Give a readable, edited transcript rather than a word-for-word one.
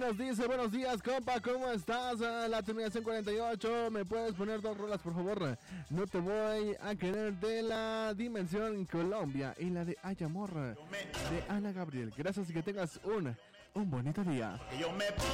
nos dice, buenos días, compa, ¿cómo estás? La terminación 48, ¿me puedes poner 2 rolas, por favor? No te voy a querer, de la Dimensión Colombia, y la de Ay Amor, de Ana Gabriel. Gracias y que tengas un bonito día.